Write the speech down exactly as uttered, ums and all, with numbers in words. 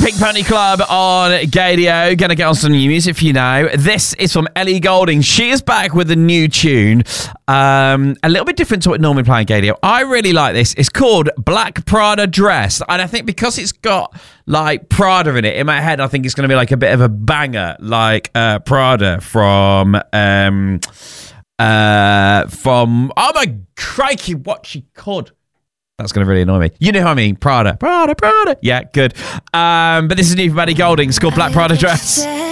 Pink Pony Club on Gadio. Gonna get on some new music for you now. This is from Ellie Goulding. She is back with a new tune. Um, a little bit different to what we normally play on Gadio. I really like this. It's called Black Prada Dress. And I think because it's got like Prada in it, in my head, I think it's going to be like a bit of a banger, like uh, Prada from... Um, uh, from... Oh my crikey, what's she called? That's going to really annoy me. You know who I mean. Prada. Prada, Prada. Yeah, good. Um, but this is new from Ellie Goulding. It's called Black Prada Dress.